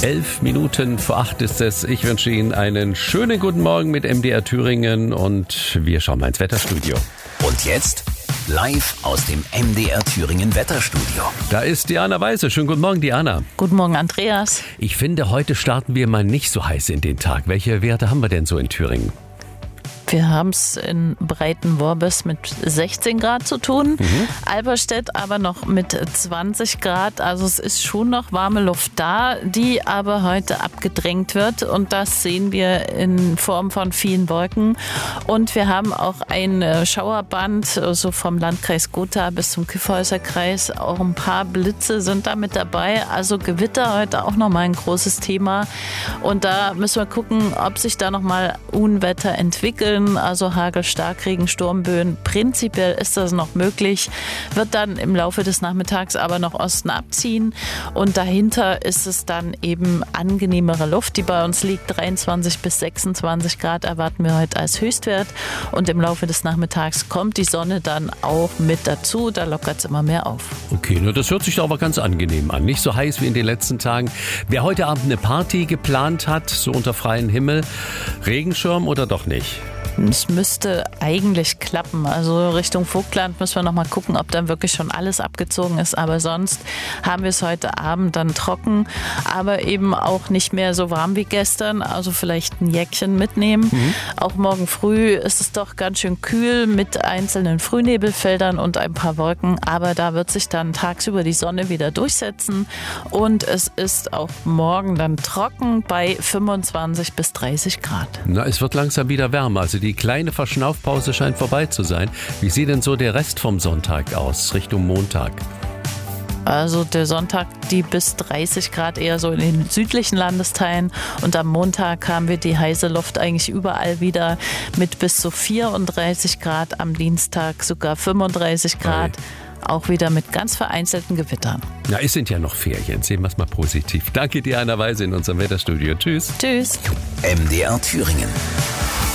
11 Minuten vor 8 ist es. Ich wünsche Ihnen einen schönen guten Morgen mit MDR Thüringen und wir schauen mal ins Wetterstudio. Und jetzt live aus dem MDR Thüringen Wetterstudio. Da ist Diana Weise. Schönen guten Morgen, Diana. Guten Morgen, Andreas. Ich finde, heute starten wir mal nicht so heiß in den Tag. Welche Werte haben wir denn so in Thüringen? Wir haben es in Breitenworbis mit 16 Grad zu tun, Alberstedt aber noch mit 20 Grad. Also es ist schon noch warme Luft da, die aber heute abgedrängt wird. Und das sehen wir in Form von vielen Wolken. Und wir haben auch ein Schauerband, so vom Landkreis Gotha bis zum Kyffhäuser Kreis. Auch ein paar Blitze sind da mit dabei. Also Gewitter heute auch nochmal ein großes Thema. Und da müssen wir gucken, ob sich da nochmal Unwetter entwickeln. Also Hagel, Starkregen, Sturmböen. Prinzipiell ist das noch möglich, wird dann im Laufe des Nachmittags aber noch Osten abziehen und dahinter ist es dann eben angenehmere Luft, die bei uns liegt. 23 bis 26 Grad erwarten wir heute als Höchstwert und im Laufe des Nachmittags kommt die Sonne dann auch mit dazu, da lockert es immer mehr auf. Okay, nur das hört sich doch aber ganz angenehm an. Nicht so heiß wie in den letzten Tagen. Wer heute Abend eine Party geplant hat, so unter freiem Himmel, Regenschirm oder doch nicht? Es müsste eigentlich klappen. Also Richtung Vogtland müssen wir noch mal gucken, ob dann wirklich schon alles abgezogen ist. Aber sonst haben wir es heute Abend dann trocken, aber eben auch nicht mehr so warm wie gestern. Also vielleicht ein Jäckchen mitnehmen. Auch morgen früh ist es doch ganz schön kühl mit einzelnen Frühnebelfeldern und ein paar Wolken. Aber da wird sich dann tagsüber die Sonne wieder durchsetzen. Und es ist auch morgen dann trocken bei 25 bis 30 Grad. Na, es wird langsam wieder wärmer. Also die kleine Verschnaufpause scheint vorbei zu sein. Wie sieht denn so der Rest vom Sonntag aus, Richtung Montag? Also der Sonntag, die bis 30 Grad eher so in den südlichen Landesteilen. Und am Montag haben wir die heiße Luft eigentlich überall wieder mit bis zu 34 Grad. Am Dienstag sogar 35 Grad. Auch wieder mit ganz vereinzelten Gewittern. Na, es sind ja noch Ferien. Sehen wir es mal positiv. Danke, Diana Weise in unserem Wetterstudio. Tschüss. Tschüss. MDR Thüringen.